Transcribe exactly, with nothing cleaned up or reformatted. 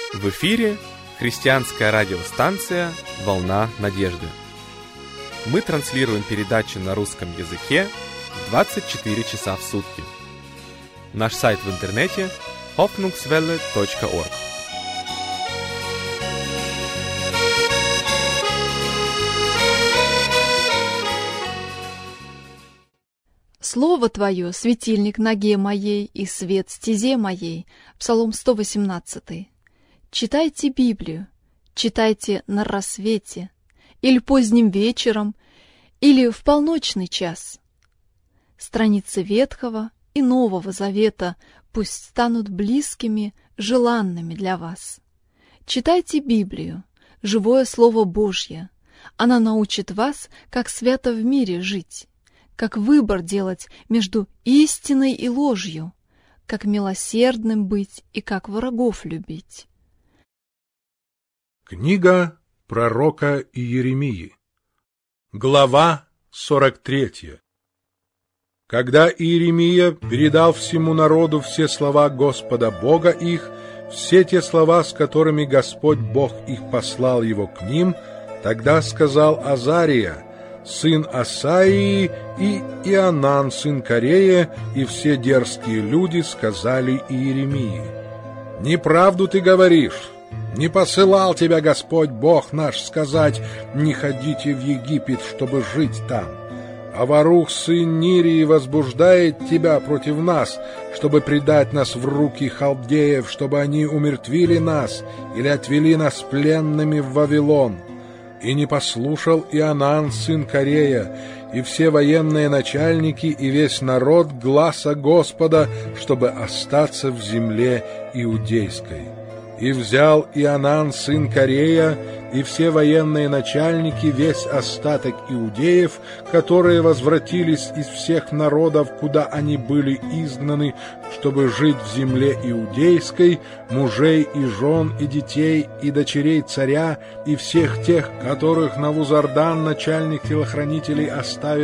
В эфире христианская радиостанция «Волна надежды». Мы транслируем передачи на русском языке двадцать четыре часа в сутки. Наш сайт в интернете hoffnungswelle точка org. Слово Твое — светильник ноге моей и свет стезе моей. Псалом сто восемнадцатый. Читайте Библию, читайте на рассвете, или поздним вечером, или в полночный час. Страницы Ветхого и Нового Завета пусть станут близкими, желанными для вас. Читайте Библию, живое Слово Божье. Она научит вас, как свято в мире жить, как выбор делать между истиной и ложью, как милосердным быть и как врагов любить. Книга пророка Иеремии. Глава сорок третья. Когда Иеремия передал всему народу все слова Господа Бога их, все те слова, с которыми Господь Бог их послал его к ним, тогда сказал Азария, сын Асаии, и Иоанан, сын Карея, и все дерзкие люди сказали Иеремии: «Неправду ты говоришь, не посылал тебя Господь Бог наш сказать: не ходите в Египет, чтобы жить там. А Варух, сын Нирии, возбуждает тебя против нас, чтобы предать нас в руки халдеев, чтобы они умертвили нас или отвели нас пленными в Вавилон». И не послушал Иоанан, сын Карея, и все военные начальники, и весь народ гласа Господа, чтобы остаться в земле иудейской. И взял Иоанан, сын Карея, и все военные начальники, весь остаток иудеев, которые возвратились из всех народов, куда они были изгнаны, чтобы жить в земле иудейской, мужей и жен, и детей, и дочерей царя, и всех тех, которых Навузардан, начальник телохранителей, оставил